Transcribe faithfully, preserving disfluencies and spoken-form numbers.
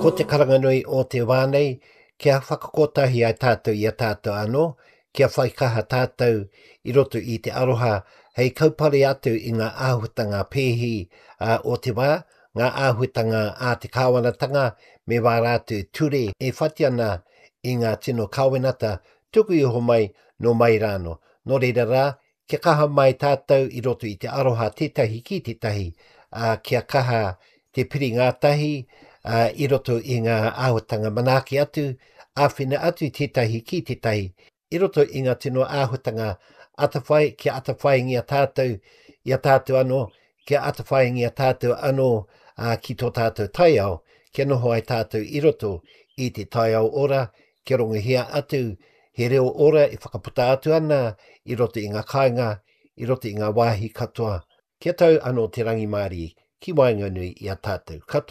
Ko te karanganui o te wānei, kia whakakotahi ai tātou i a tātou anō, kia whaikaha tātou i roto i te aroha, hei kaupare atu i ngā āhuatanga pēhi uh, o te wā, ngā āhuatanga a te kāwanatanga, me wā rātu ture e whati ana i ngā tino kāwenata, tuku iho mai no mai rāno. No reira rā, kia kaha mai tātou i roto i te aroha tētahi ki tētahi, uh, kia kaha te piri ngātahi, uh, i roto i ngā āhuatanga manaki atu, āwhina atu tētahi ki tētahi, i roto i ngā tino āhuatanga atawhai, kia atawhai ngia tātou, i a tātou anō, kia atawhai ngia tātou anō uh, ki tō tātou taiao, kia noho ai tātou i roto i te taiao ora, kia rongohia atu, he reo ora i whakaputa atu ana, i roto i ngā kāinga, i roto i ngā wāhi katoa. Kia tau anō te rangi Māori, ki Wainganui i a tātou katoa.